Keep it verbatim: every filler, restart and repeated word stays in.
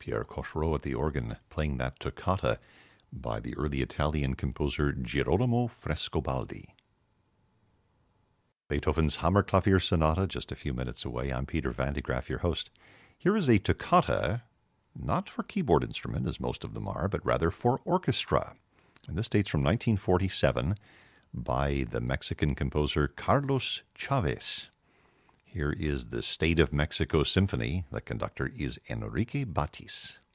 Pierre Cochereau at the organ, playing that toccata by the early Italian composer Girolamo Frescobaldi. Beethoven's Hammerklavier Sonata, just a few minutes away. I'm Peter Van de Graaff, your host. Here is a toccata, not for keyboard instrument, as most of them are, but rather for orchestra. And this dates from nineteen forty-seven by the Mexican composer Carlos Chavez. Here is the State of Mexico Symphony. The conductor is Enrique Batis.